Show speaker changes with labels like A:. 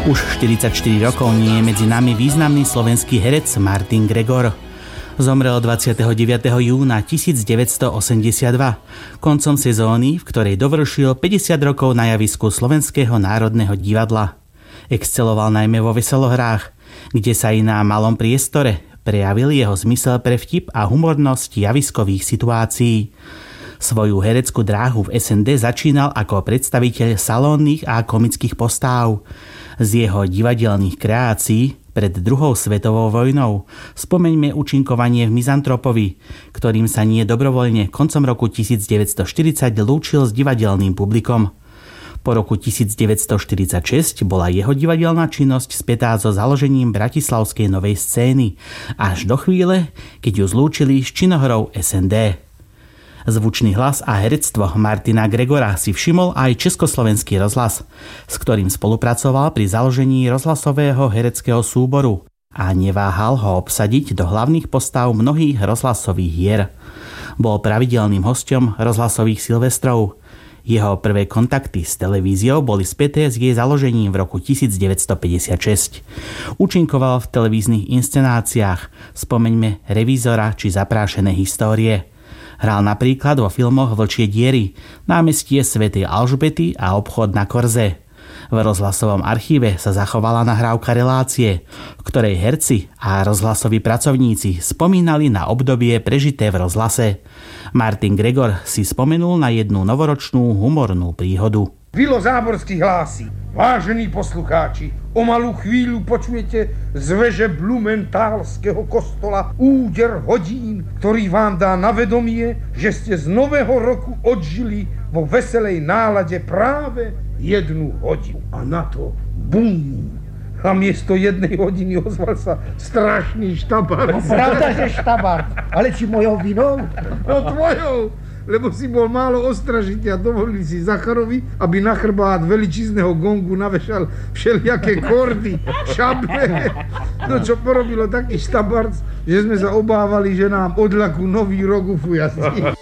A: Už 44 rokov nie je medzi nami významný slovenský herec Martin Gregor. Zomrel 29. júna 1982, koncom sezóny, v ktorej dovršil 50 rokov na javisku Slovenského národného divadla. Exceloval najmä vo veselohrách, kde sa i na malom priestore prejavil jeho zmysel pre vtip a humornosť javiskových situácií. Svoju hereckú dráhu v SND začínal ako predstaviteľ salónnych a komických postáv. Z jeho divadelných kreácií pred druhou svetovou vojnou spomeňme účinkovanie v Mizantropovi, ktorým sa nie dobrovoľne koncom roku 1940 lúčil s divadelným publikom. Po roku 1946 bola jeho divadelná činnosť spätá so založením bratislavskej novej scény až do chvíle, keď ju zlúčili s činohrou SND. Zvučný hlas a herectvo Martina Gregora si všimol aj Československý rozhlas, s ktorým spolupracoval pri založení rozhlasového hereckého súboru a neváhal ho obsadiť do hlavných postav mnohých rozhlasových hier. Bol pravidelným hosťom rozhlasových Silvestrov. Jeho prvé kontakty s televíziou boli späté s jej založením v roku 1956. Účinkoval v televíznych inscenáciách, spomeňme Revízora či Zaprášené histórie. Hral napríklad vo filmoch Vlčie diery, Námestie svätej Alžbety a Obchod na Korze. V rozhlasovom archíve sa zachovala nahrávka relácie, v ktorej herci a rozhlasoví pracovníci spomínali na obdobie prežité v rozhlase. Martin Gregor si spomenul na jednu novoročnú humornú príhodu.
B: Vilo Záborský hlási: vážení poslucháči, o malú chvíľu počujete z veže Blumentálskeho kostola úder hodín, ktorý vám dá na vedomie, že ste z nového roku odžili vo veselej nálade práve 1 hodinu. A na to bum! A miesto 1 hodiny ozval sa strašný štabár.
C: No pravda, že štabár, ale či mojou vinou?
B: No tvojou! Lebo si bol málo ostražitý a dovolili si Zacharovi, aby na chrbát veličizného gongu navešal všelijaké kordy, šable. No čo porobilo taký štabarc, že sme sa obávali, že nám od ľaku nový rok ufujazdí.